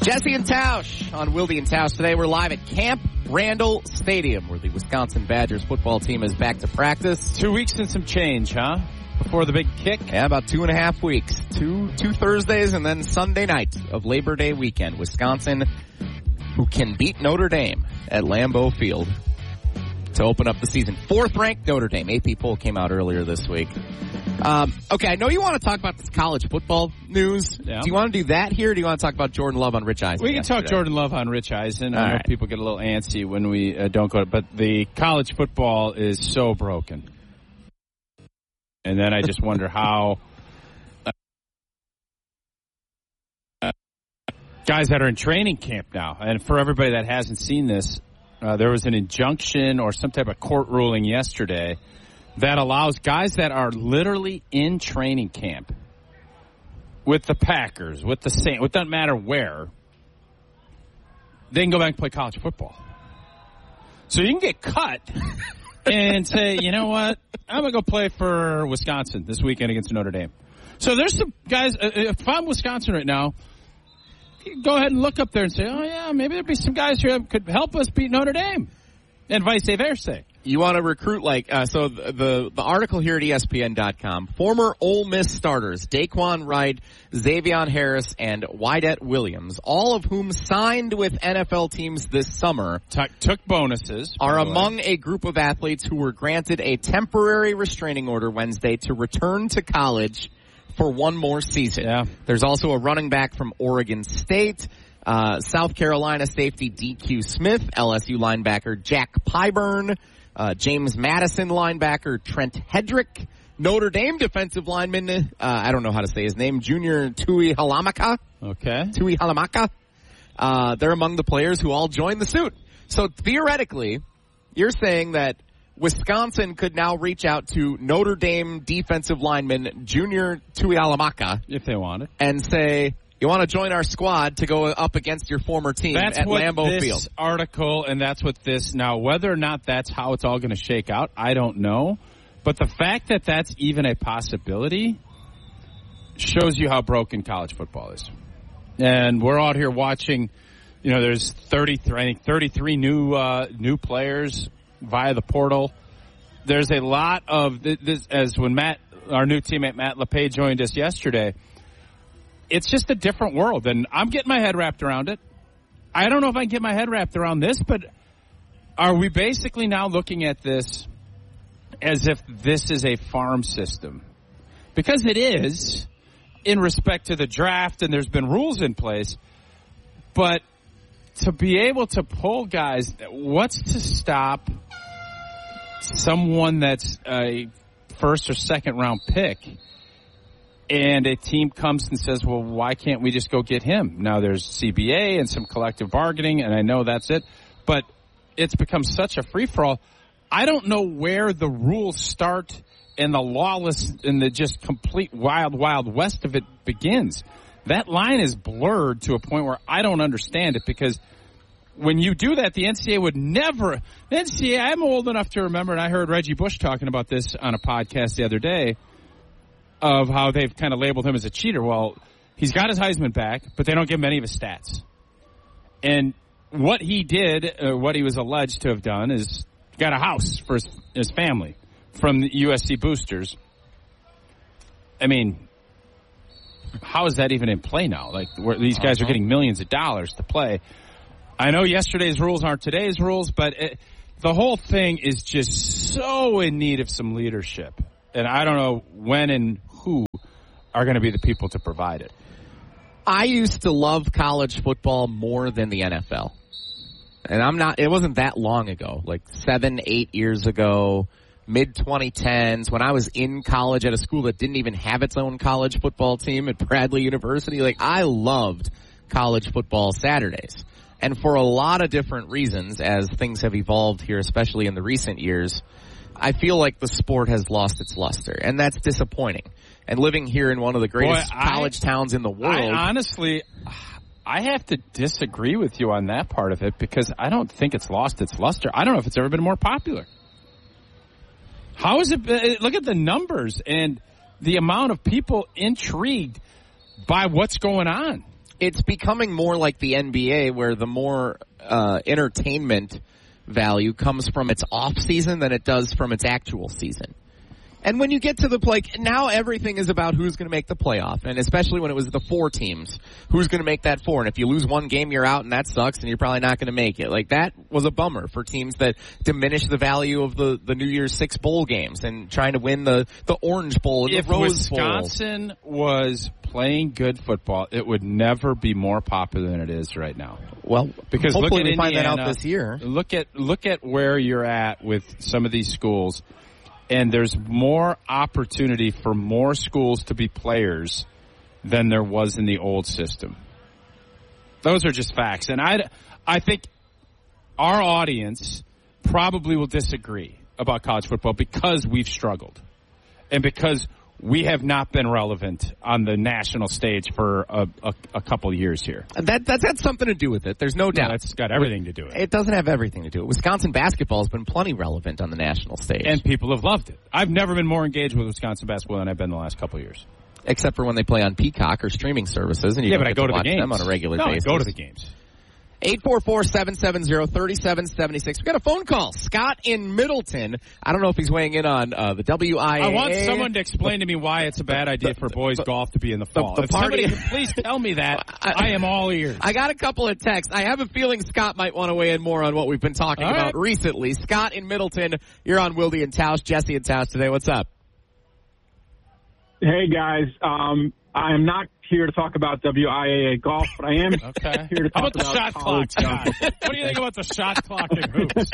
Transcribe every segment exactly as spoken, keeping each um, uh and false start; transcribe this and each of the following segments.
Jesse and Tausch on Wilde and Tausch. Today we're live at Camp Randall Stadium, where the Wisconsin Badgers football team is back to practice. Two weeks and some change, huh? Before the big kick? Yeah, about two and a half weeks. Two two Thursdays and then Sunday night of Labor Day weekend. Wisconsin, who can beat Notre Dame at Lambeau Field to open up the season. Fourth-ranked Notre Dame. A P poll came out earlier this week. Um, okay, I know you want to talk about this college football news. Yeah. Do you want to do that here, or do you want to talk about Jordan Love on Rich Eisen? We can yesterday? talk Jordan Love on Rich Eisen. All I know right. people get a little antsy when we uh, don't go, but the college football is so broken. And then I just wonder how uh, guys that are in training camp now, and for everybody that hasn't seen this, uh, there was an injunction or some type of court ruling yesterday that allows guys that are literally in training camp with the Packers, with the Saints, it doesn't matter where, they can go back and play college football. So you can get cut and say, you know what, I'm going to go play for Wisconsin this weekend against Notre Dame. So there's some guys, uh, if I'm Wisconsin right now, go ahead and look up there and say, oh, yeah, maybe there'd be some guys here that could help us beat Notre Dame. And vice versa. You want to recruit like, uh, so the, the the article here at E S P N dot com, former Ole Miss starters, Daquan Wright, Xavion Harris, and Wydett Williams, all of whom signed with N F L teams this summer, T- took bonuses, are among a group of athletes who were granted a temporary restraining order Wednesday to return to college for one more season. Yeah. There's also a running back from Oregon State, uh, South Carolina safety D Q Smith, L S U linebacker Jack Pyburn, uh, James Madison linebacker Trent Hedrick, Notre Dame defensive lineman, uh, I don't know how to say his name, Junior Tui Halamaka. Okay. Tui Halamaka. Uh, they're among the players who all joined the suit. So theoretically, you're saying that Wisconsin could now reach out to Notre Dame defensive lineman Junior Tui Halamaka If they want it. and say, you want to join our squad to go up against your former team That's at what Lambeau this Field. article, and that's what this, now whether or not that's how it's all going to shake out, I don't know. But the fact that that's even a possibility shows you how broken college football is. And we're out here watching, you know, there's thirty-three, I think thirty-three new uh, new players via the portal. There's a lot of this, as when Matt, our new teammate Matt LePay joined us yesterday. It's just a different world, and I'm getting my head wrapped around it. I don't know if I can get my head wrapped around this, but are we basically now looking at this as if this is a farm system? Because it is in respect to the draft, and there's been rules in place, but to be able to pull guys, what's to stop someone that's a first or second round pick and a team comes and says, well, why can't we just go get him? Now there's C B A and some collective bargaining, and I know that's it, but it's become such a free-for-all. I don't know where the rules start and the lawless and the just complete wild, wild west of it begins. That line is blurred to a point where I don't understand it, because when you do that, the N C double A would never, the N C double A, I'm old enough to remember, and I heard Reggie Bush talking about this on a podcast the other day, of how they've kind of labeled him as a cheater. Well, he's got his Heisman back, but they don't give him any of his stats. And what he did, uh, what he was alleged to have done, is got a house for his, his family from the U S C boosters. I mean, how is that even in play now? Like, where these guys uh-huh. are getting millions of dollars to play. I know yesterday's rules aren't today's rules, but it, the whole thing is just so in need of some leadership. And I don't know when and who are going to be the people to provide it. I used to love college football more than the N F L. And I'm not, it wasn't that long ago, like seven, eight years ago, mid twenty tens, when I was in college at a school that didn't even have its own college football team at Bradley University. Like, I loved college football Saturdays. And for a lot of different reasons, as things have evolved here, especially in the recent years, I feel like the sport has lost its luster, and that's disappointing. And living here in one of the greatest Boy, I, college towns in the world. I honestly, I have to disagree with you on that part of it, because I don't think it's lost its luster. I don't know if it's ever been more popular. How is it? Look at the numbers and the amount of people intrigued by what's going on. it's becoming more like the N B A, where the more uh, entertainment value comes from its off season than it does from its actual season. And when you get to the play, now everything is about who's going to make the playoff, and especially when it was the four teams, who's going to make that four. And if you lose one game, you're out, and that sucks, and you're probably not going to make it. Like, that was a bummer for teams that diminish the value of the, the New Year's Six bowl games and trying to win the, the Orange Bowl and if the Rose Bowl. If Wisconsin was playing good football, it would never be more popular than it is right now. Well, because hopefully look at we find Indiana, that out this year. Look at look at where you're at with some of these schools. And there's more opportunity for more schools to be players than there was in the old system. Those are just facts. And I, I think our audience probably will disagree about college football because we've struggled. And because we have not been relevant on the national stage for a, a, a couple of years here. That, that's had something to do with it. There's no doubt. No, it's got everything to do with it. It doesn't have everything to do with it. Wisconsin basketball has been plenty relevant on the national stage. And people have loved it. I've never been more engaged with Wisconsin basketball than I've been the last couple of years. Except for when they play on Peacock or streaming services, and you yeah, don't but get I go to to watch the games. them on a regular no, basis. I go to the games. eight four four, seven seven zero, three seven seven six. We got a phone call. Scott in Middleton. I don't know if he's weighing in on uh, the W I A A. I want someone to explain to me why it's a bad idea for boys the, golf to be in the fall. The, the if party, somebody could please tell me that, I, I am all ears. I got a couple of texts. I have a feeling Scott might want to weigh in more on what we've been talking all about right. recently. Scott in Middleton, you're on Wilde and Tausch. Jesse and Tausch today. What's up? Hey, guys. Um, I am not here to talk about W I A A golf, but I am okay. here to talk How about the about shot clock, Scott? What do you think about the shot clock in hoops?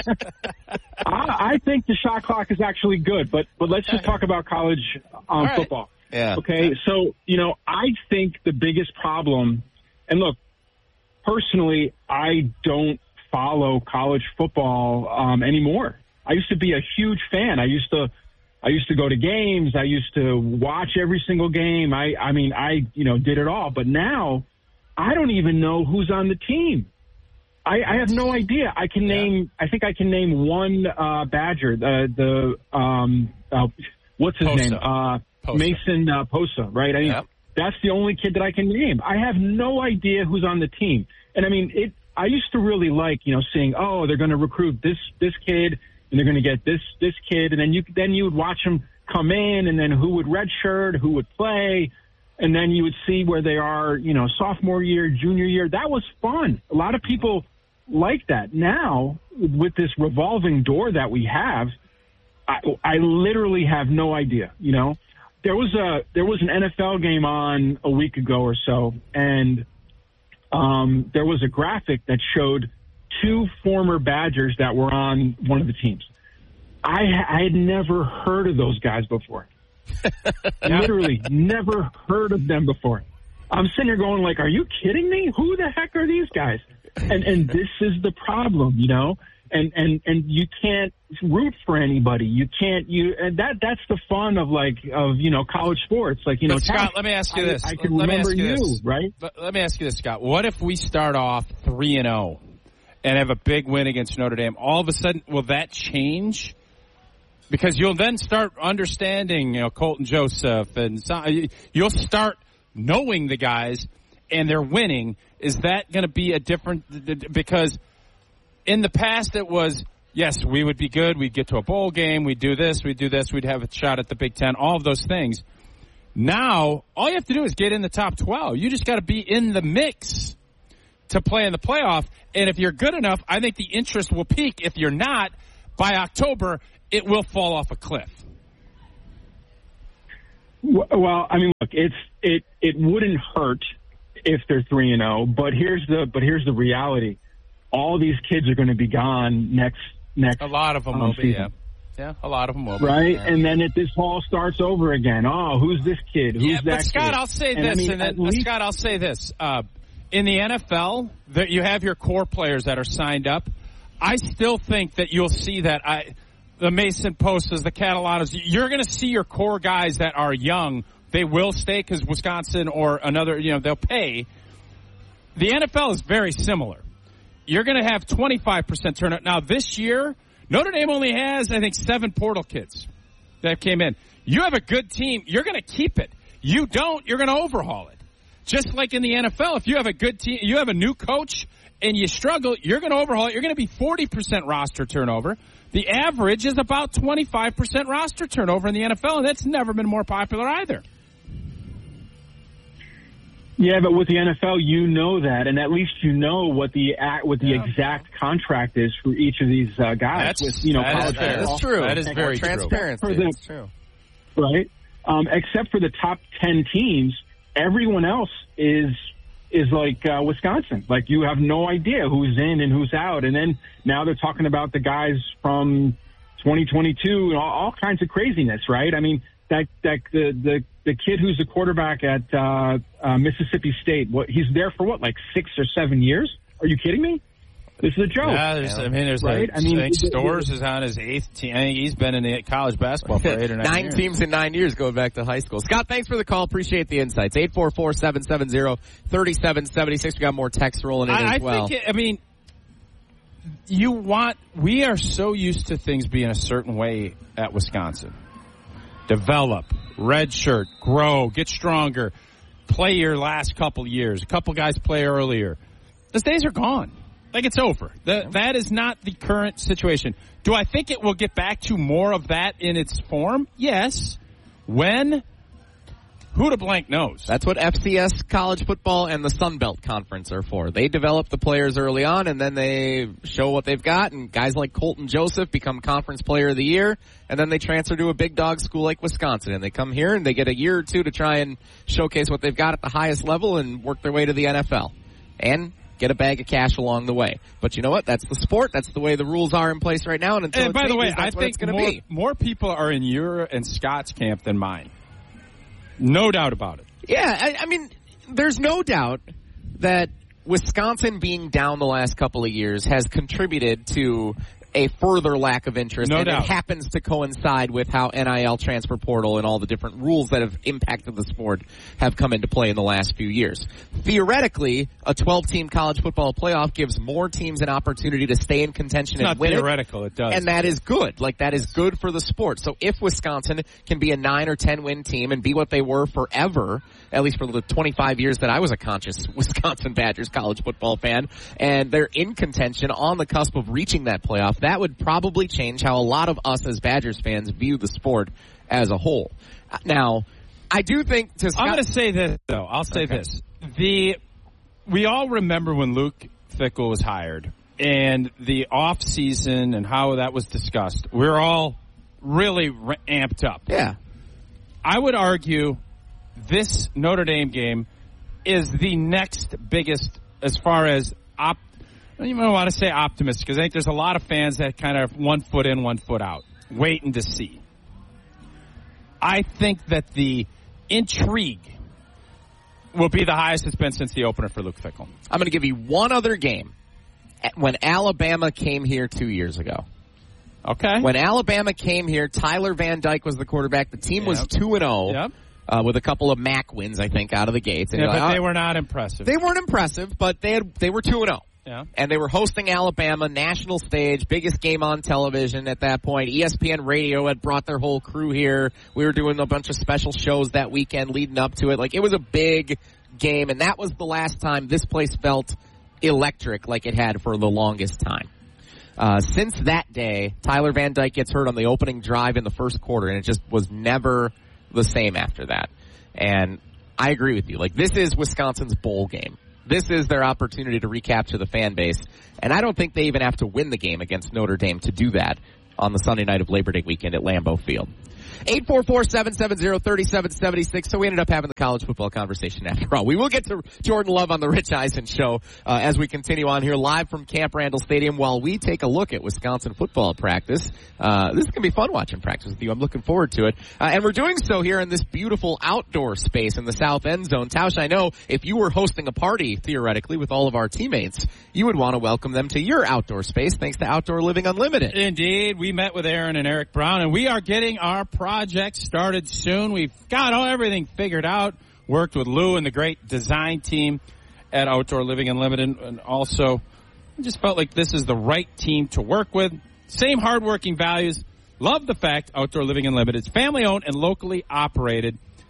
I, I think the shot clock is actually good, but but let's just talk about college um, right. football. Yeah. Okay. So, you know, I think the biggest problem, and look, personally, I don't follow college football um, anymore. I used to be a huge fan. I used to. I used to go to games. I used to watch every single game. I, I mean, I, you know, did it all. But now I don't even know who's on the team. I, I have no idea. I can name, I think I can name one uh, Badger, the, the um, uh, what's his Posa. name? Uh, Posa. Mason uh, Posa, right? I mean, Yep. that's the only kid that I can name. I have no idea who's on the team. And I mean, it. I used to really like, you know, seeing, oh, they're going to recruit this, this kid, and they're going to get this this kid, and then you then you would watch them come in, and then who would redshirt, who would play, and then you would see where they are, you know, sophomore year, junior year. That was fun. A lot of people like that. Now, with this revolving door that we have, I, I literally have no idea. You know, there was a there was an N F L game on a week ago or so, and um, there was a graphic that showed two former Badgers that were on one of the teams. I, I had never heard of those guys before. Literally never heard of them before. I'm sitting here going like, are you kidding me? Who the heck are these guys? And and this is the problem, you know? And and and you can't root for anybody. You can't you and that that's the fun of like of you know college sports. Like you but know, Scott, Tausch, let me ask you I, this. I can let remember me ask you, you, this. right? But let me ask you this, Scott. What if we start off three and zero and have a big win against Notre Dame? All of a sudden, will that change? Because you'll then start understanding, you know, Colton Joseph, and so, you'll start knowing the guys, and they're winning. Is that going to be a different? Because in the past, it was yes, we would be good. We'd get to a bowl game. We'd do this. We'd do this. We'd have a shot at the Big Ten. All of those things. Now, all you have to do is get in the top twelve. You just got to be in the mix to play in the playoff. And if you're good enough, I think the interest will peak. If you're not, by October, it will fall off a cliff. Well, I mean, look, it's it it wouldn't hurt if they're three and zero, but here's the but here's the reality: all these kids are going to be gone next next. A lot of them um, will be. season. Yeah, yeah, a lot of them will be. Right, yeah. and then it, this all starts over again. Oh, who's this kid? Who's yeah, that but Scott, kid? I'll say and this, I mean, and then least, Scott, I'll say this: uh, in the N F L, that you have your core players that are signed up. I still think that you'll see that. I. The Mason Postas, the Catalanos, you're going to see your core guys that are young. They will stay because Wisconsin or another, you know, they'll pay. The N F L is very similar. You're going to have twenty-five percent turnout. Now, this year, Notre Dame only has, I think, seven portal kids that came in. You have a good team. You're going to keep it. You don't, you're going to overhaul it. just like in the N F L, if you have a good team, you have a new coach and you struggle, you're going to overhaul it. You're going to be forty percent roster turnover. The average is about twenty-five percent roster turnover in the N F L, and that's never been more popular either. Yeah, but with the N F L, you know that, and at least you know what the what the yeah. exact contract is for each of these uh, guys. That's, with, you know, that, is, that is true. That is very transparent. That's true. Right? Um, except for the top ten teams, everyone else is is like uh, Wisconsin. Like, you have no idea who's in and who's out. And then now they're talking about the guys from twenty twenty-two and all, all kinds of craziness, right? I mean, that that the the, the kid who's the quarterback at uh, uh, Mississippi State, what he's there for what, like six or seven years? Are you kidding me? This is a joke. Yeah, there's, I mean, there's right? like, I mean, I think Stores is on his eighth team. I think he's been in the college basketball for eight or nine, nine years. teams in nine years going back to high school. Scott, thanks for the call. Appreciate the insights. eight four four, seven seven zero, three seven seven six. We got more text rolling in I, as well. I think, it, I mean, you want, we are so used to things being a certain way at Wisconsin. Develop, redshirt, grow, get stronger, play your last couple years. A couple guys play earlier. Those days are gone. Like, it's over. That, that is not the current situation. Do I think it will get back to more of that in its form? Yes. When? Who to blank knows? That's what F C S college football and the Sun Belt Conference are for. They develop the players early on, and then they show what they've got, and guys like Colton Joseph become Conference Player of the Year, and then they transfer to a big dog school like Wisconsin, and they come here, and they get a year or two to try and showcase what they've got at the highest level and work their way to the N F L. And get a bag of cash along the way. But you know what? That's the sport. That's the way the rules are in place right now. And until and it by changes, the way, that's I what think it's going to more, be. more people are in your and Scott's camp than mine. No doubt about it. Yeah, I, I mean, there's no doubt that Wisconsin being down the last couple of years has contributed to a further lack of interest. No and doubt. It happens to coincide with how N I L transfer portal and all the different rules that have impacted the sport have come into play in the last few years. Theoretically, a twelve-team college football playoff gives more teams an opportunity to stay in contention it's and not win theoretical, it. it does. And that is good. Like, that is good for the sport. So if Wisconsin can be a nine or ten win team and be what they were forever, at least for the twenty-five years that I was a conscious Wisconsin Badgers college football fan, and they're in contention on the cusp of reaching that playoff, that would probably change how a lot of us as Badgers fans view the sport as a whole. Now, I do think to Scott, I'm going to say this, though. I'll say okay. this. The we all remember when Luke Fickell was hired and the off season and how that was discussed. We're all really amped up. Yeah. I would argue this Notre Dame game is the next biggest as far as op. I don't even want to say optimistic because I think there's a lot of fans that kind of one foot in, one foot out, waiting to see. I think that the intrigue will be the highest it's been since the opener for Luke Fickell. I'm going to give you one other game. When Alabama came here two years ago. Okay. When Alabama came here, Tyler Van Dyke was the quarterback. The team yep. was two and oh. Yep. Uh, with a couple of M A C wins, I think, out of the gates. And yeah, but like, they oh, were not impressive. They weren't impressive, but they had, they were two and oh. Yeah. And they were hosting Alabama, national stage, biggest game on television at that point. E S P N Radio had brought their whole crew here. We were doing a bunch of special shows that weekend leading up to it. Like, it was a big game, and that was the last time this place felt electric like it had for the longest time. Uh, since that day, Tyler Van Dyke gets hurt on the opening drive in the first quarter, and it just was never the same after that. And I agree with you. Like, this is Wisconsin's bowl game. This is their opportunity to recapture the fan base. And I don't think they even have to win the game against Notre Dame to do that on the Sunday night of Labor Day weekend at Lambeau Field. eight four four, seven seven zero, three seven seven six. So we ended up having the college football conversation after all. We will get to Jordan Love on the Rich Eisen Show uh, as we continue on here live from Camp Randall Stadium while we take a look at Wisconsin football practice. Uh, this is going to be fun watching practice with you. I'm looking forward to it. Uh, and we're doing so here in this beautiful outdoor space in the south end zone. Tausch, I know if you were hosting a party, theoretically, with all of our teammates, you would want to welcome them to your outdoor space thanks to Outdoor Living Unlimited. Indeed. We met with Aaron and Eric Brown, and we are getting our project started soon. We've got all everything figured out. Worked with Lou and the great design team at Outdoor Living Unlimited, and also I just felt like this is the right team to work with. Same hardworking values. Love the fact Outdoor Living Unlimited is family owned and locally operated.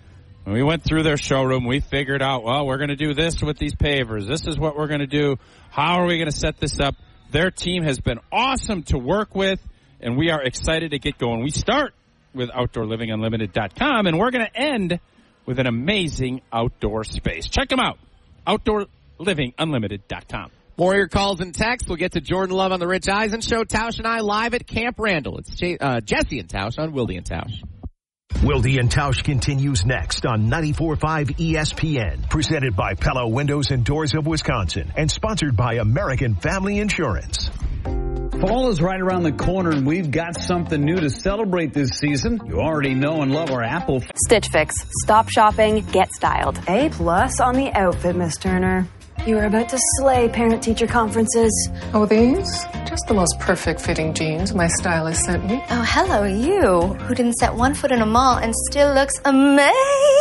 We went through their showroom. We figured out, well, we're going to do this with these pavers. This is what we're going to do. How are we going to set this up? Their team has been awesome to work with, and we are excited to get going. We start with outdoor living unlimited dot com, and we're going to end with an amazing outdoor space. Check them out, outdoor living unlimited dot com. More of your calls and texts. We'll get to Jordan Love on the Rich Eisen Show. Tausch and I live at Camp Randall. It's J- uh, Jesse and Tausch on Wilde and Tausch. Wilde and Tausch continues next on ninety-four point five E S P N. Presented by Pella Windows and Doors of Wisconsin and sponsored by American Family Insurance. Fall is right around the corner, and we've got something new to celebrate this season. You already know and love our Apple. Stitch Fix. Stop shopping, get styled. A plus on the outfit, Miss Turner. You are about to slay parent-teacher conferences. Oh, these? Just the most perfect fitting jeans my stylist sent me. Oh, hello, you, who didn't set one foot in a mall and still looks amazing.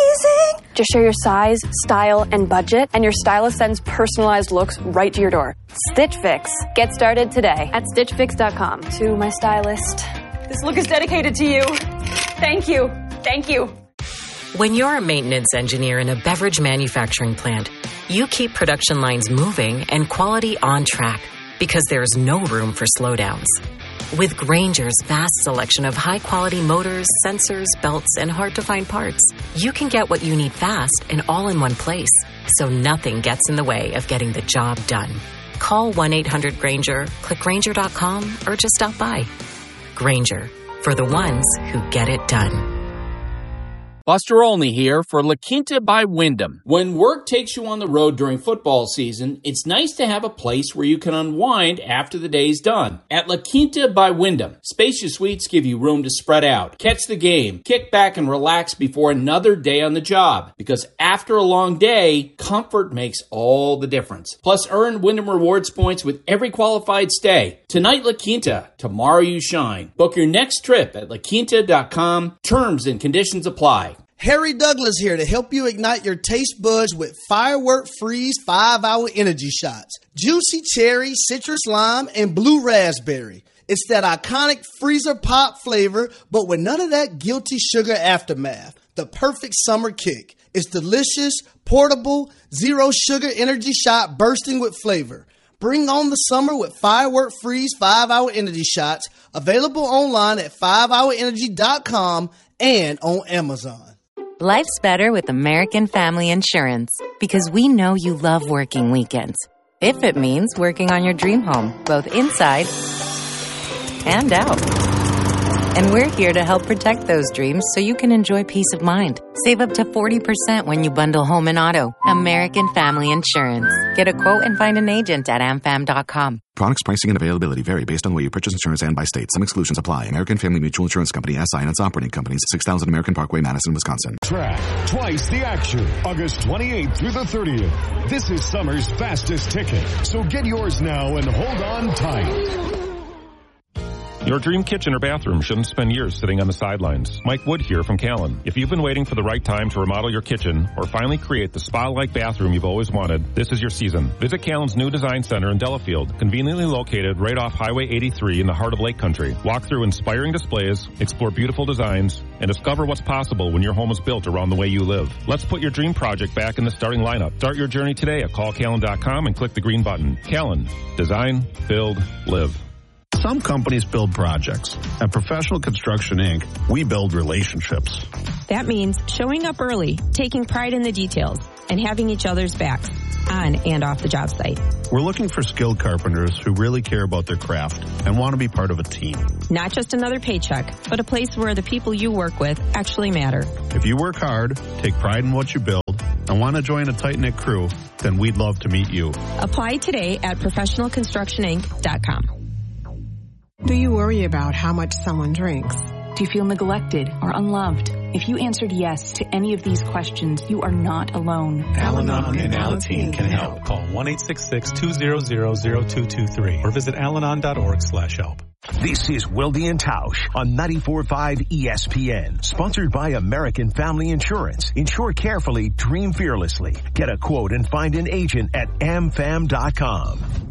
Just share your size, style, and budget, and your stylist sends personalized looks right to your door. Stitch Fix. Get started today at stitch fix dot com. To my stylist. This look is dedicated to you. Thank you. Thank you. When you're a maintenance engineer in a beverage manufacturing plant, you keep production lines moving and quality on track because there's no room for slowdowns. With Grainger's vast selection of high-quality motors, sensors, belts, and hard-to-find parts, you can get what you need fast and all in one place, so nothing gets in the way of getting the job done. Call one eight hundred Grainger, click Grainger dot com, or just stop by. Grainger, for the ones who get it done. Buster Olney here for La Quinta by Wyndham. When work takes you on the road during football season, it's nice to have a place where you can unwind after the day's done. At La Quinta by Wyndham, spacious suites give you room to spread out, catch the game, kick back and relax before another day on the job. Because after a long day, comfort makes all the difference. Plus, earn Wyndham Rewards points with every qualified stay. Tonight, La Quinta. Tomorrow, you shine. Book your next trip at la quinta dot com. Terms and conditions apply. Harry Douglas here to help you ignite your taste buds with Firework Freeze five hour Energy Shots. Juicy cherry, citrus lime, and blue raspberry. It's that iconic freezer pop flavor, but with none of that guilty sugar aftermath. The perfect summer kick. It's delicious, portable, zero sugar energy shot bursting with flavor. Bring on the summer with Firework Freeze five hour Energy Shots. Available online at five hour energy dot com and on Amazon. Life's better with American Family Insurance because we know you love working weekends. If it means working on your dream home, both inside and out. And we're here to help protect those dreams so you can enjoy peace of mind. Save up to forty percent when you bundle home and auto. American Family Insurance. Get a quote and find an agent at a m fam dot com. Products, pricing, and availability vary based on the way you purchase insurance and by state. Some exclusions apply. American Family Mutual Insurance Company, S I and its operating companies, six thousand American Parkway, Madison, Wisconsin. Track twice the action, August twenty-eighth through the thirtieth. This is summer's fastest ticket, so get yours now and hold on tight. Your dream kitchen or bathroom shouldn't spend years sitting on the sidelines. Mike Wood here from Callan. If you've been waiting for the right time to remodel your kitchen or finally create the spa-like bathroom you've always wanted, this is your season. Visit Callan's new design center in Delafield, conveniently located right off Highway eighty-three in the heart of Lake Country. Walk through inspiring displays, explore beautiful designs, and discover what's possible when your home is built around the way you live. Let's put your dream project back in the starting lineup. Start your journey today at call callan dot com and click the green button. Callan. Design, build, live. Some companies build projects. At Professional Construction Incorporated, we build relationships. That means showing up early, taking pride in the details, and having each other's backs on and off the job site. We're looking for skilled carpenters who really care about their craft and want to be part of a team. Not just another paycheck, but a place where the people you work with actually matter. If you work hard, take pride in what you build, and want to join a tight-knit crew, then we'd love to meet you. Apply today at professional construction inc dot com. Do you worry about how much someone drinks? Do you feel neglected or unloved? If you answered yes to any of these questions, you are not alone. Al-Anon and Alateen can help. Call one eight six six, two zero zero, zero two two three or visit al anon dot org slash help. This is Wilde and Tausch on ninety-four point five E S P N. Sponsored by American Family Insurance. Insure carefully, dream fearlessly. Get a quote and find an agent at a m fam dot com.